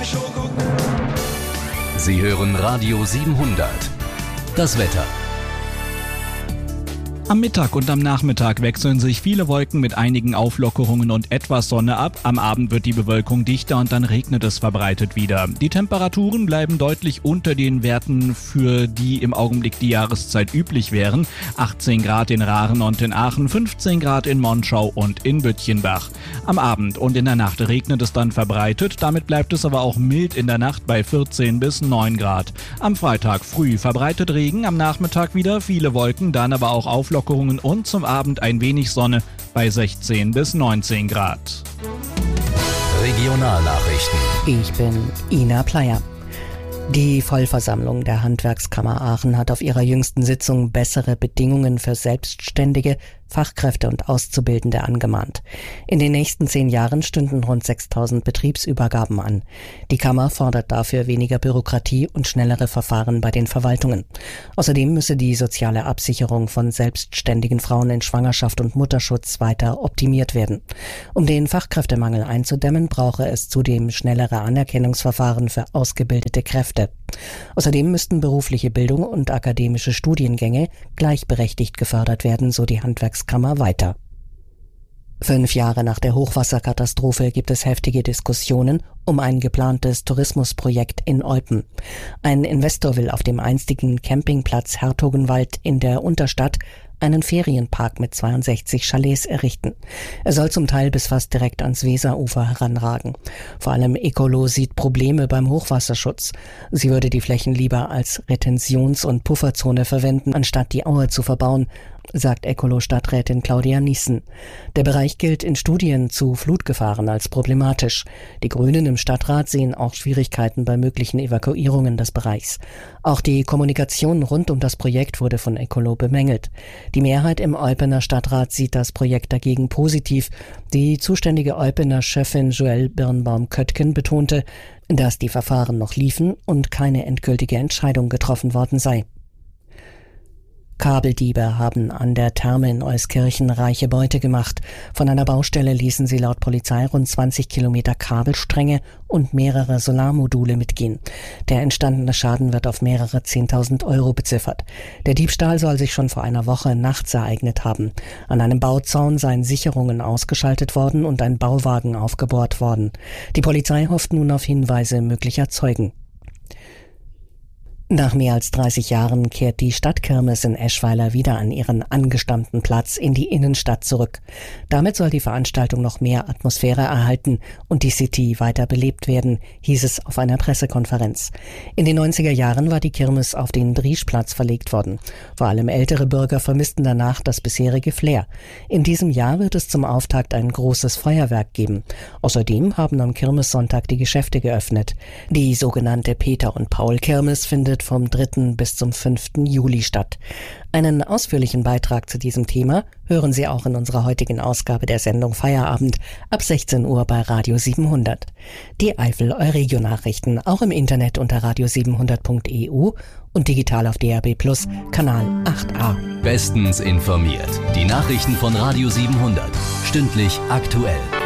Sie hören Radio 700. Das Wetter. Am Mittag und am Nachmittag wechseln sich viele Wolken mit einigen Auflockerungen und etwas Sonne ab. Am Abend wird die Bewölkung dichter und dann regnet es verbreitet wieder. Die Temperaturen bleiben deutlich unter den Werten, für die im Augenblick die Jahreszeit üblich wären. 18 Grad in Rahren und in Aachen, 15 Grad in Monschau und in Bütchenbach. Am Abend und in der Nacht regnet es dann verbreitet. Damit bleibt es aber auch mild in der Nacht bei 14 bis 9 Grad. Am Freitag früh verbreitet Regen, am Nachmittag wieder viele Wolken, dann aber auch Auflockerungen und zum Abend ein wenig Sonne bei 16 bis 19 Grad. Regionalnachrichten. Ich bin Ina Pleyer. Die Vollversammlung der Handwerkskammer Aachen hat auf ihrer jüngsten Sitzung bessere Bedingungen für Selbstständige, Fachkräfte und Auszubildende angemahnt. In den nächsten 10 Jahren stünden rund 6.000 Betriebsübergaben an. Die Kammer fordert dafür weniger Bürokratie und schnellere Verfahren bei den Verwaltungen. Außerdem müsse die soziale Absicherung von selbstständigen Frauen in Schwangerschaft und Mutterschutz weiter optimiert werden. Um den Fachkräftemangel einzudämmen, brauche es zudem schnellere Anerkennungsverfahren für ausgebildete Kräfte. Außerdem müssten berufliche Bildung und akademische Studiengänge gleichberechtigt gefördert werden, so die Handwerkskammer weiter. 5 Jahre nach der Hochwasserkatastrophe gibt es heftige Diskussionen um ein geplantes Tourismusprojekt in Olpen. Ein Investor will auf dem einstigen Campingplatz Hertogenwald in der Unterstadt einen Ferienpark mit 62 Chalets errichten. Er soll zum Teil bis fast direkt ans Weserufer heranragen. Vor allem Ecolo sieht Probleme beim Hochwasserschutz. Sie würde die Flächen lieber als Retentions- und Pufferzone verwenden, anstatt die Aue zu verbauen, sagt Ecolo-Stadträtin Claudia Niesen. Der Bereich gilt in Studien zu Flutgefahren als problematisch. Die Grünen im Stadtrat sehen auch Schwierigkeiten bei möglichen Evakuierungen des Bereichs. Auch die Kommunikation rund um das Projekt wurde von Ecolo bemängelt. Die Mehrheit im Eupener Stadtrat sieht das Projekt dagegen positiv. Die zuständige Eupener Chefin Joelle Birnbaum-Köttgen betonte, dass die Verfahren noch liefen und keine endgültige Entscheidung getroffen worden sei. Kabeldiebe haben an der Therme in Euskirchen reiche Beute gemacht. Von einer Baustelle ließen sie laut Polizei rund 20 Kilometer Kabelstränge und mehrere Solarmodule mitgehen. Der entstandene Schaden wird auf mehrere 10.000 Euro beziffert. Der Diebstahl soll sich schon vor einer Woche nachts ereignet haben. An einem Bauzaun seien Sicherungen ausgeschaltet worden und ein Bauwagen aufgebohrt worden. Die Polizei hofft nun auf Hinweise möglicher Zeugen. Nach mehr als 30 Jahren kehrt die Stadtkirmes in Eschweiler wieder an ihren angestammten Platz in die Innenstadt zurück. Damit soll die Veranstaltung noch mehr Atmosphäre erhalten und die City weiter belebt werden, hieß es auf einer Pressekonferenz. In den 90er Jahren war die Kirmes auf den Drieschplatz verlegt worden. Vor allem ältere Bürger vermissten danach das bisherige Flair. In diesem Jahr wird es zum Auftakt ein großes Feuerwerk geben. Außerdem haben am Kirmessonntag die Geschäfte geöffnet. Die sogenannte Peter- und Paul-Kirmes findet vom 3. bis zum 5. Juli statt. Einen ausführlichen Beitrag zu diesem Thema hören Sie auch in unserer heutigen Ausgabe der Sendung Feierabend ab 16 Uhr bei Radio 700. Die Eifel-Euregio-Nachrichten auch im Internet unter radio700.eu und digital auf DAB+ Kanal 8a. Bestens informiert. Die Nachrichten von Radio 700. Stündlich aktuell.